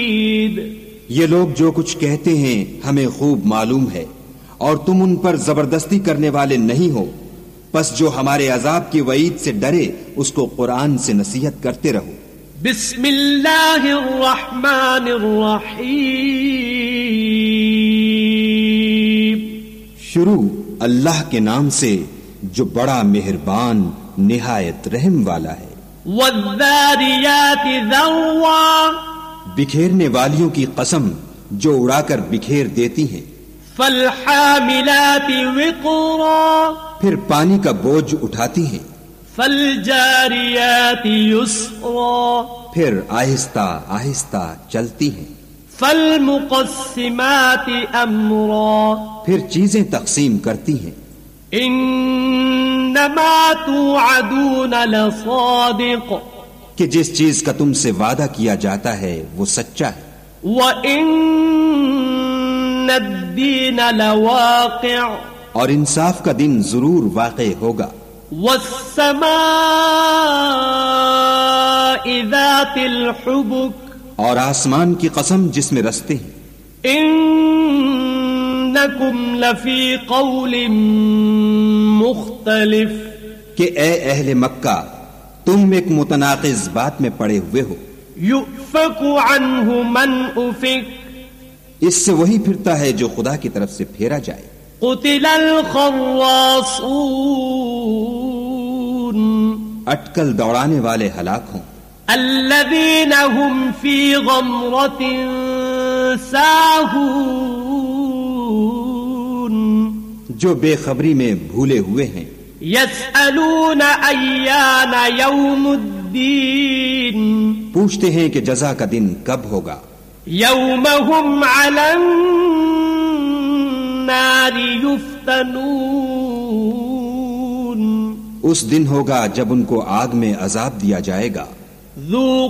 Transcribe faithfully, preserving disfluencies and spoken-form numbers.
یہ لوگ جو کچھ کہتے ہیں ہمیں خوب معلوم ہے، اور تم ان پر زبردستی کرنے والے نہیں ہو، پس جو ہمارے عذاب کی وعید سے ڈرے اس کو قرآن سے نصیحت کرتے رہو۔ بسم اللہ الرحمن الرحیم، شروع اللہ کے نام سے جو بڑا مہربان نہایت رحم والا ہے۔ والذاریات ذروا، بکھیرنے والیوں کی قسم جو اڑا کر بکھیر دیتی ہیں۔ فالحاملات وقرا، پھر پانی کا بوجھ اٹھاتی ہیں۔ فالجاریات یسرا، پھر آہستہ آہستہ چلتی ہیں۔ فالمقسمات امرا، پھر چیزیں تقسیم کرتی ہیں۔ انما توعدون لصادق، کہ جس چیز کا تم سے وعدہ کیا جاتا ہے وہ سچا ہے۔ وَإِنَّ الدِّينَ لَوَاقِعٌ، اور انصاف کا دن ضرور واقع ہوگا۔ وَالسَّمَاءِ ذَاتِ الْحُبُكِ، اور آسمان کی قسم جس میں رستے ہیں۔ إِنَّكُمْ لَفِي قَوْلٍ مُخْتَلِفٍ، کہ اے اہل مکہ تم ایک متناقض بات میں پڑے ہوئے ہو۔ يُؤْفَكُ عَنْهُ مَنْ أُفِكَ، اس سے وہی پھرتا ہے جو خدا کی طرف سے پھیرا جائے۔ قُتِلَ الْخَرَّاصُونَ، اٹکل دوڑانے والے ہلاک ہوں۔ الَّذِينَ هُمْ فِي غَمْرَةٍ سَاهُونَ، جو بے خبری میں بھولے ہوئے ہیں۔ يَسْأَلُونَ أَيَّانَ يَوْمُ الدِّينِ، پوچھتے ہیں کہ جزا کا دن کب ہوگا۔ يَوْمَ هُمْ عَلَى النَّارِ يُفْتَنُونَ، اس دن ہوگا جب ان کو آگ میں عذاب دیا جائے گا۔ ذُوقُوا